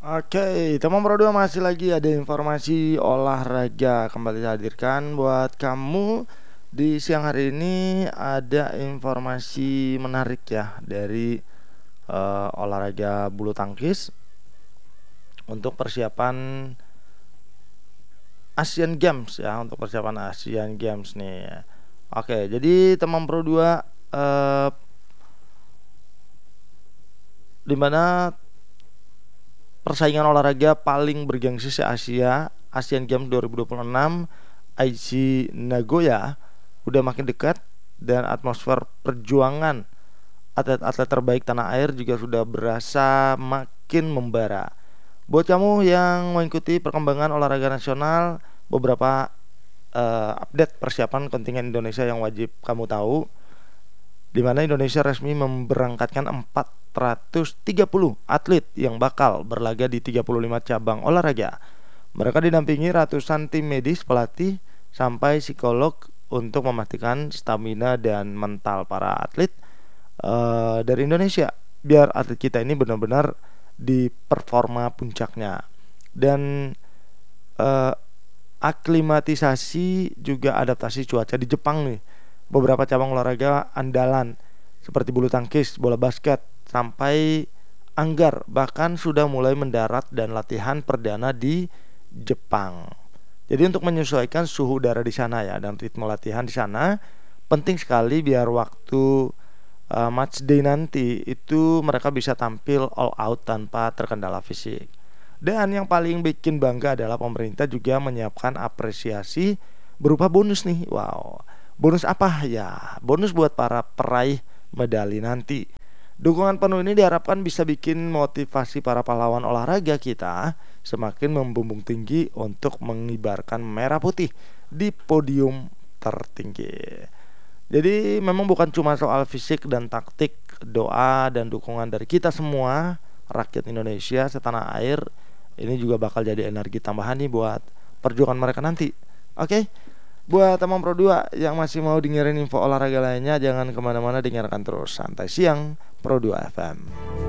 Oke, teman Pro 2 masih lagi ada informasi olahraga kembali saya hadirkan buat kamu di siang hari ini. Ada informasi menarik ya dari olahraga bulu tangkis untuk persiapan Asian Games ya, untuk persiapan Asian Games nih. Oke, jadi teman Pro 2 di mana persaingan olahraga paling bergengsi se Asia, Asian Games 2026 Aichi Nagoya udah makin dekat, dan atmosfer perjuangan atlet-atlet terbaik tanah air juga sudah berasa makin membara. Buat kamu yang mengikuti perkembangan olahraga nasional, beberapa update persiapan kontingen Indonesia yang wajib kamu tahu, di mana Indonesia resmi memberangkatkan 430 atlet yang bakal berlaga di 35 cabang olahraga. Mereka didampingi ratusan tim medis, pelatih, sampai psikolog untuk memastikan stamina dan mental para atlet dari Indonesia, biar atlet kita ini benar-benar di performa puncaknya. Dan eh, aklimatisasi juga adaptasi cuaca di Jepang nih. Beberapa cabang olahraga andalan seperti bulu tangkis, bola basket, sampai anggar bahkan sudah mulai mendarat dan latihan perdana di Jepang. Jadi untuk menyesuaikan suhu udara di sana ya, dan ritme latihan di sana penting sekali biar waktu match day nanti itu mereka bisa tampil all out tanpa terkendala fisik. Dan yang paling bikin bangga adalah pemerintah juga menyiapkan apresiasi berupa bonus nih. Wow. Bonus apa ya? Bonus buat para peraih medali nanti. Dukungan penuh ini diharapkan bisa bikin motivasi para pahlawan olahraga kita semakin membumbung tinggi untuk mengibarkan merah putih di podium tertinggi. Jadi memang bukan cuma soal fisik dan taktik, doa dan dukungan dari kita semua, rakyat Indonesia setanah air, ini juga bakal jadi energi tambahan nih buat perjuangan mereka nanti. Oke, buat teman Pro 2 yang masih mau dengerin info olahraga lainnya, jangan kemana-mana, dengarkan terus Santai Siang Pro 2 FM.